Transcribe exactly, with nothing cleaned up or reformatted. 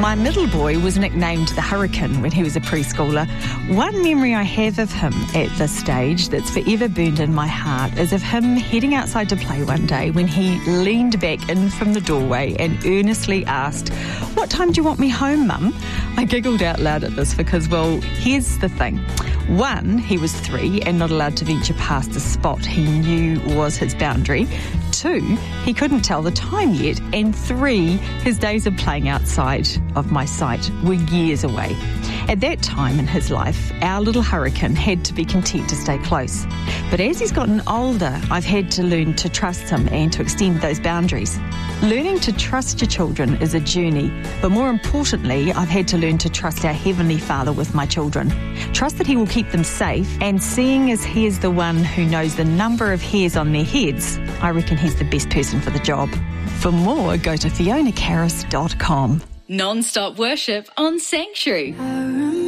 My middle boy was nicknamed the Hurricane when he was a preschooler. One memory I have of him at this stage that's forever burned in my heart is of him heading outside to play one day when he leaned back in from the doorway and earnestly asked, "What time do you want me home, Mum?" I giggled out loud at this because, well, here's the thing. One, he was three and not allowed to venture past a spot he knew was his boundary. Two, he couldn't tell the time yet. And three, his days of playing outside of my sight were years away. At that time in his life, our little Hurricane had to be content to stay close. But as he's gotten older, I've had to learn to trust him and to extend those boundaries. Learning to trust your children is a journey, but more importantly, I've had to learn to trust our Heavenly Father with my children. Trust that He will keep them safe, and seeing as He is the one who knows the number of hairs on their heads, I reckon He's the best person for the job. For more, go to fiona caris dot com. Non-stop worship on Sanctuary.